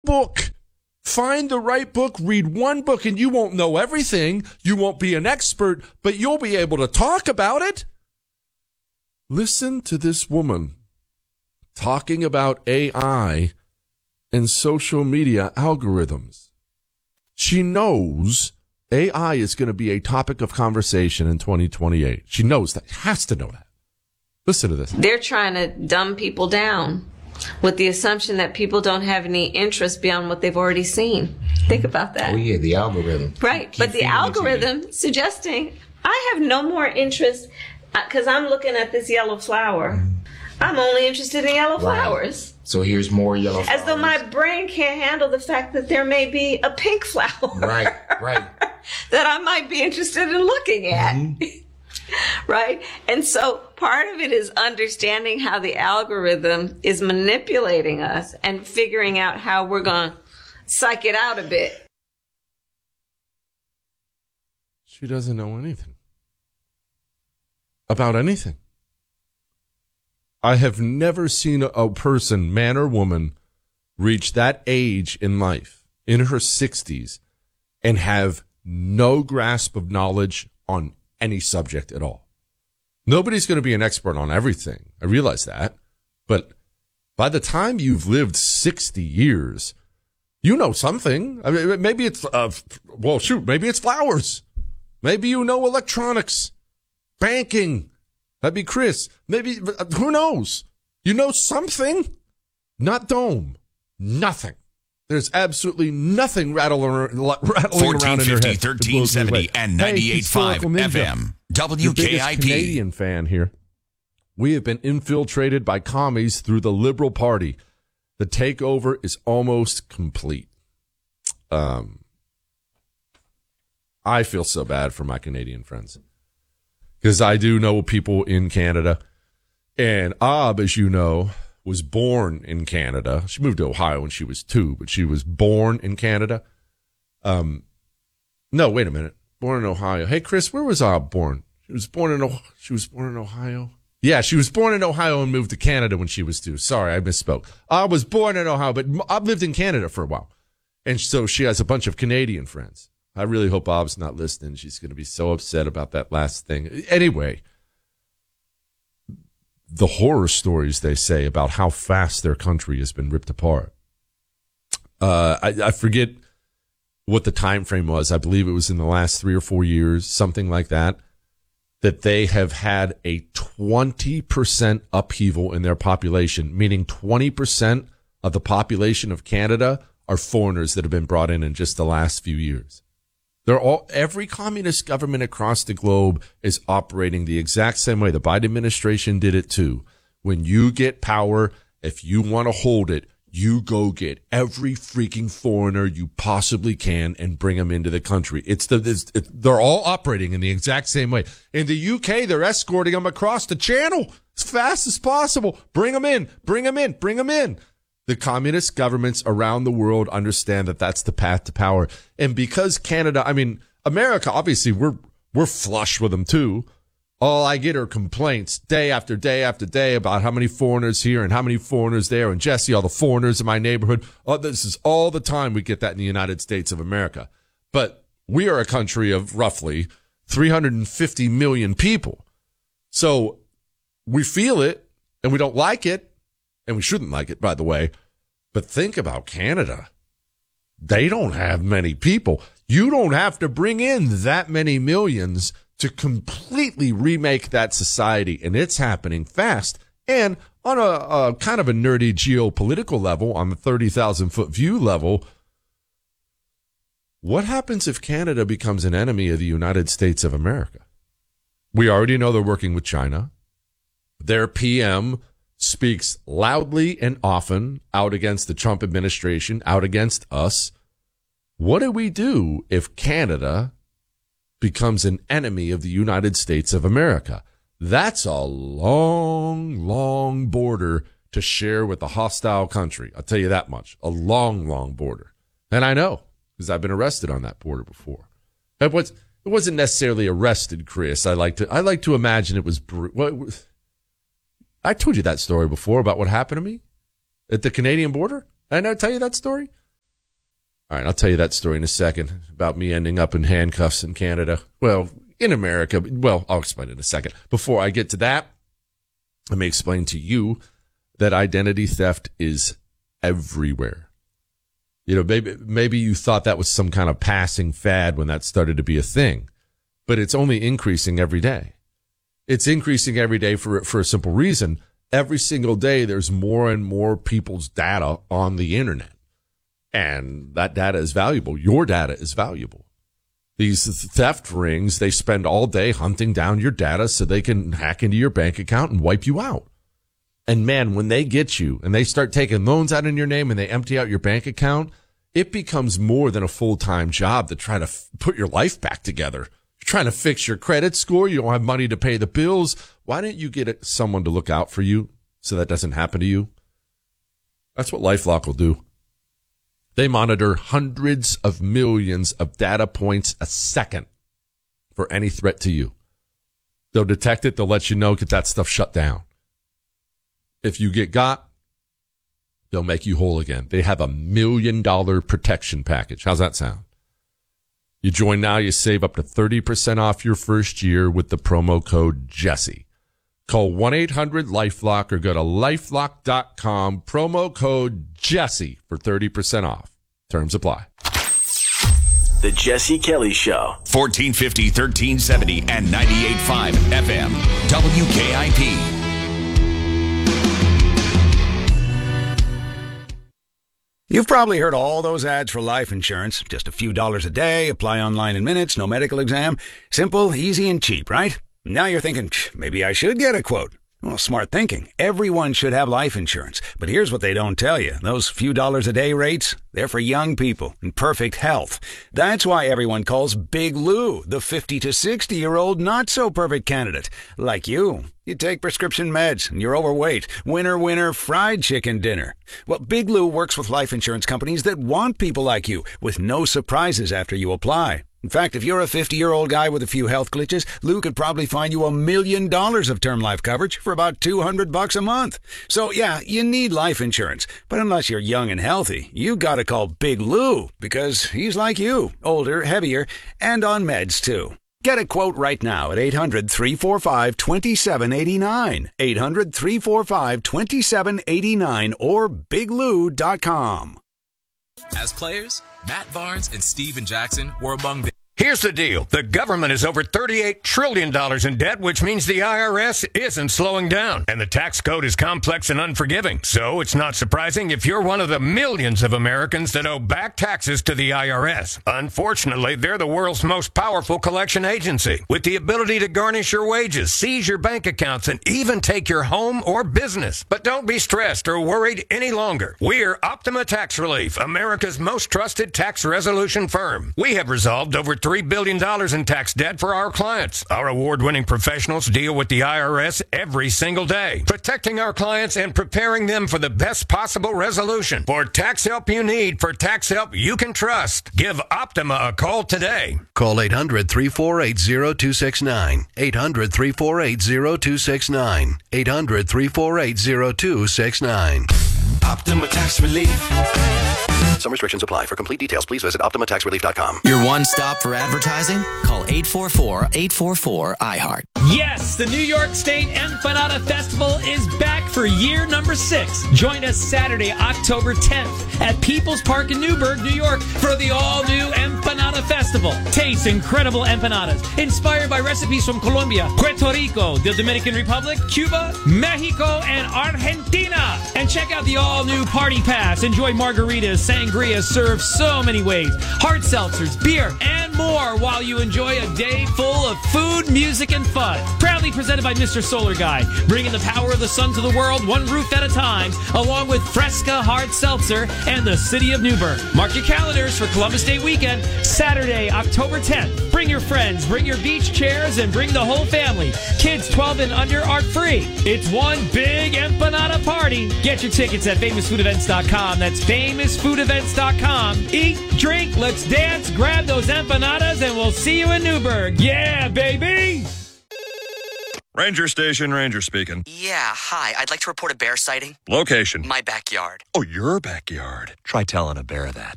book. Find the right book, read one book, and you won't know everything. You won't be an expert, but you'll be able to talk about it. Listen to this woman talking about AI and social media algorithms. She knows AI is going to be a topic of conversation in 2028. She knows that. Has to know that. Listen to this. They're trying to dumb people down with the assumption that people don't have any interest beyond what they've already seen. Think about that. Oh, yeah, the algorithm. Right. But the algorithm suggesting I have no more interest because I'm looking at this yellow flower. I'm only interested in yellow flowers. So here's more yellow flowers. As though my brain can't handle the fact that there may be a pink flower. Right. that I might be interested in looking at. Mm-hmm. Right? And so part of it is understanding how the algorithm is manipulating us and figuring out how we're going to psych it out a bit. She doesn't know anything about anything. I have never seen a person, man or woman, reach that age in life, in her 60s, and have no grasp of knowledge on any subject at all. Nobody's going to be an expert on everything. I realize that. But by the time you've lived 60 years, you know something. I mean, maybe it's, maybe it's flowers. Maybe you know electronics, banking. That'd be Chris. Maybe, who knows? You know something? Not Dome. Nothing. There's absolutely nothing rattling around in your head. 1450, 1370, and 98.5 FM. WKIP. Biggest Canadian fan here. We have been infiltrated by commies through the Liberal Party. The takeover is almost complete. I feel so bad for my Canadian friends because I do know people in Canada, and Ab, as you know, was born in Canada. She moved to Ohio when she was 2, but she was born in Canada. No, wait a minute. Born in Ohio. Hey, Chris, where was Ab born? She was born in Ohio. Yeah, she was born in Ohio and moved to Canada when she was 2. Sorry, I misspoke. I was born in Ohio, but I've lived in Canada for a while. And so she has a bunch of Canadian friends. I really hope Bob's not listening. She's going to be so upset about that last thing. Anyway, the horror stories they say about how fast their country has been ripped apart. I forget what the time frame was. I believe it was in the last 3 or 4 years, something like that, that they have had a 20% upheaval in their population, meaning 20% of the population of Canada are foreigners that have been brought in just the last few years. Every communist government across the globe is operating the exact same way. The Biden administration did it too. When you get power, if you want to hold it, you go get every freaking foreigner you possibly can and bring them into the country. They're all operating in the exact same way. In the UK, they're escorting them across the channel as fast as possible. Bring them in, bring them in, bring them in. The communist governments around the world understand that that's the path to power. And because Canada, America, obviously we're flush with them too. All I get are complaints day after day after day about how many foreigners here and how many foreigners there. And Jesse, all the foreigners in my neighborhood. Oh, this is all the time we get that in the United States of America. But we are a country of roughly 350 million people. So we feel it and we don't like it. And we shouldn't like it, by the way. But think about Canada. They don't have many people. You don't have to bring in that many millions to completely remake that society. And it's happening fast. And on a kind of a nerdy geopolitical level, on the 30,000-foot view level, what happens if Canada becomes an enemy of the United States of America? We already know they're working with China. Their PM speaks loudly and often out against the Trump administration, out against us. What do we do if Canada becomes an enemy of the United States of America? That's a long, long border to share with a hostile country. I'll tell you that much. A long, long border. And I know, because I've been arrested on that border before. It wasn't necessarily arrested, Chris. I like to imagine it was. I told you that story before about what happened to me at the Canadian border. Did I not tell you that story? All right, I'll tell you that story in a second about me ending up in handcuffs in Canada. Well, in America. Well, I'll explain it in a second. Before I get to that, let me explain to you that identity theft is everywhere. You know, maybe you thought that was some kind of passing fad when that started to be a thing, but it's only increasing every day. It's increasing every day for a simple reason. Every single day, there's more and more people's data on the internet. And that data is valuable. Your data is valuable. These theft rings, they spend all day hunting down your data so they can hack into your bank account and wipe you out. And man, when they get you and they start taking loans out in your name and they empty out your bank account, it becomes more than a full-time job to try to put your life back together. You're trying to fix your credit score. You don't have money to pay the bills. Why don't you get someone to look out for you so that doesn't happen to you? That's what LifeLock will do. They monitor hundreds of millions of data points a second for any threat to you. They'll detect it. They'll let you know, get that stuff shut down. If you get got, they'll make you whole again. They have $1 million protection package. How's that sound? You join now, you save up to 30% off your first year with the promo code Jesse. Call 1-800-LifeLock or go to LifeLock.com, promo code Jesse for 30% off. Terms apply. The Jesse Kelly Show. 1450, 1370, and 98.5 FM. WKIP. You've probably heard all those ads for life insurance. Just a few dollars a day, apply online in minutes, no medical exam. Simple, easy, and cheap, right? Now you're thinking, maybe I should get a quote. Well, smart thinking. Everyone should have life insurance. But here's what they don't tell you. Those few dollars a day rates, they're for young people in perfect health. That's why everyone calls Big Lou the 50 to 60-year-old not-so-perfect candidate. Like you. You take prescription meds and you're overweight. Winner, winner, fried chicken dinner. Well, Big Lou works with life insurance companies that want people like you with no surprises after you apply. In fact, if you're a 50-year-old guy with a few health glitches, Lou could probably find you $1 million of term life coverage for about $200 a month. So yeah, you need life insurance. But unless you're young and healthy, you gotta call Big Lou because he's like you, older, heavier, and on meds too. Get a quote right now at 800-345-2789. 800-345-2789 or biglou.com. As players, Matt Barnes and Steven Jackson were among the... Here's the deal. The government is over $38 trillion in debt, which means the IRS isn't slowing down. And the tax code is complex and unforgiving. So it's not surprising if you're one of the millions of Americans that owe back taxes to the IRS. Unfortunately, they're the world's most powerful collection agency, with the ability to garnish your wages, seize your bank accounts, and even take your home or business. But don't be stressed or worried any longer. We're Optima Tax Relief, America's most trusted tax resolution firm. We have resolved over $3 billion in tax debt for our clients. Our award-winning professionals deal with the IRS every single day, protecting our clients and preparing them for the best possible resolution. For tax help you need, for tax help you can trust, give Optima a call today. Call 800-348-0269. 800-348-0269. 800-348-0269. Optima Tax Relief. Some restrictions apply. For complete details, please visit OptimaTaxRelief.com. Your one stop for advertising? Call 844-844-iHeart. Yes, the New York State Empanada Festival is back for year number 6. Join us Saturday, October 10th at People's Park in Newburgh, New York for the all-new Empanada Festival. Taste incredible empanadas inspired by recipes from Colombia, Puerto Rico, the Dominican Republic, Cuba, Mexico, and Argentina. And check out the all-new Party Pass. Enjoy margaritas, sangria served so many ways, hard seltzers, beer, and more while you enjoy a day full of food, music, and fun. Proudly presented by Mr. Solar Guy, bringing the power of the sun to the world one roof at a time, along with Fresca Hard Seltzer and the City of Newburgh. Mark your calendars for Columbus Day weekend, Saturday, October 10th. Bring your friends, bring your beach chairs, and bring the whole family. Kids 12 and under are free. It's one big empanada party. Get your tickets at famousfoodevents.com. That's famousfoodevents.com. Eat, drink, let's dance, grab those empanadas, and we'll see you in Newburgh. Yeah, baby! Ranger Station, Ranger speaking. Yeah, hi. I'd like to report a bear sighting. Location. My backyard. Oh, your backyard. Try telling a bear that.